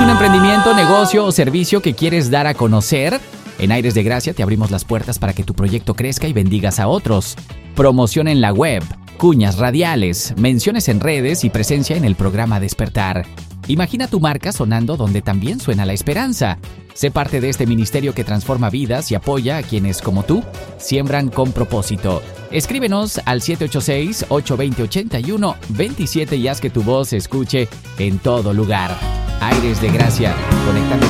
un emprendimiento, negocio o servicio que quieres dar a conocer? En Aires de Gracia te abrimos las puertas para que tu proyecto crezca y bendigas a otros. Promoción en la web, cuñas radiales, menciones en redes y presencia en el programa Despertar. Imagina tu marca sonando donde también suena la esperanza. Sé parte de este ministerio que transforma vidas y apoya a quienes, como tú, siembran con propósito. Escríbenos al 786-820-8127 y haz que tu voz se escuche en todo lugar. Aires de Gracia, conectando